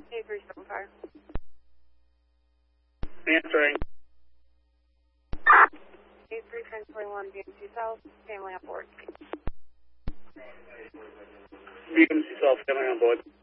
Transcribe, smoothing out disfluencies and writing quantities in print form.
A375. Answering. A3 transporting 1 BMC South, family on board. BMC South, coming on board.